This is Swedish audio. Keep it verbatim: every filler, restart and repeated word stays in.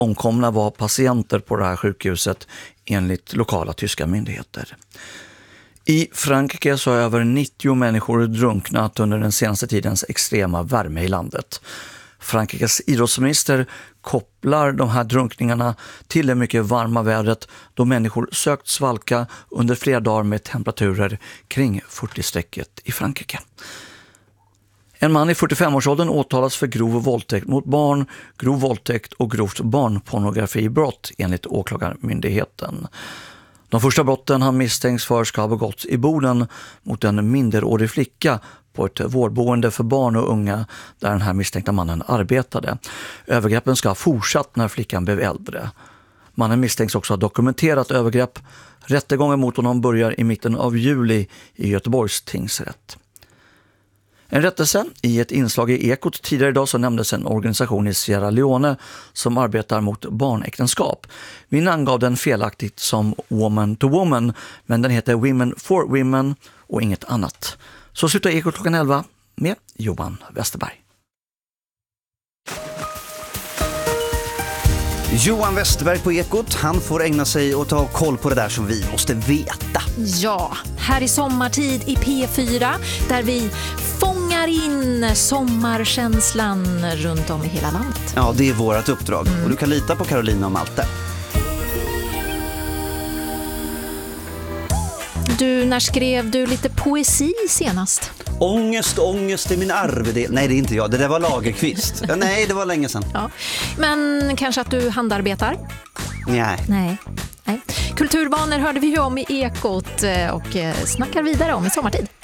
omkomna var patienter på det här sjukhuset enligt lokala tyska myndigheter. I Frankrike så har över nittio människor drunknat under den senaste tidens extrema värme i landet. Frankrikes idrottsminister kopplar de här drunkningarna till det mycket varma vädret då människor sökt svalka under flera dagar med temperaturer kring fyrtio-strecket i Frankrike. En man i fyrtiofem-årsåldern åtalas för grov våldtäkt mot barn, grov våldtäkt och grovt barnpornografibrott enligt åklagarmyndigheten. De första brotten han misstänks för ska ha begåtts i Boden mot en minderårig flicka på ett vårdboende för barn och unga där den här misstänkta mannen arbetade. Övergreppen ska ha fortsatt när flickan blev äldre. Mannen misstänks också ha dokumenterat övergrepp. Rättegången mot honom börjar i mitten av juli i Göteborgs tingsrätt. En rättelse i ett inslag i Ekot tidigare idag så nämndes en organisation i Sierra Leone som arbetar mot barnäktenskap. Vi namngav den felaktigt som Woman to Woman, men den heter Women for Women och inget annat. Så slutar Ekot klockan elva med Johan Westerberg. Johan Westerberg på Ekot, han får ägna sig åt att ha koll på det där som vi måste veta. Ja, här i sommartid i P fyra där vi fångar in sommarkänslan runt om i hela landet. Ja, det är vårt uppdrag mm. och du kan lita på Carolina och Malte. Du, när skrev du lite poesi senast? Ångest, ångest i min arvedel. Nej, det är inte jag. Det där var Lagerqvist. Ja, nej, det var länge sedan. Ja. Men kanske att du handarbetar? Nej. Nej. Nej. Kulturvanor hörde vi ju om i Ekot och snackar vidare om i sommartid.